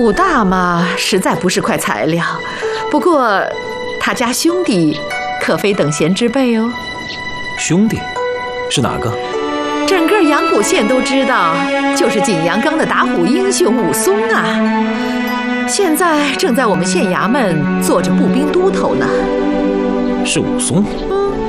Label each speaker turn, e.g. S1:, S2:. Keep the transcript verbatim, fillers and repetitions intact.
S1: 武大嘛，实在不是块材料。不过，他家兄弟可非等闲之辈哦。
S2: 兄弟，是哪个？
S1: 整个阳谷县都知道，就是景阳冈的打虎英雄武松啊。现在正在我们县衙门做着步兵都头呢。
S2: 是武松。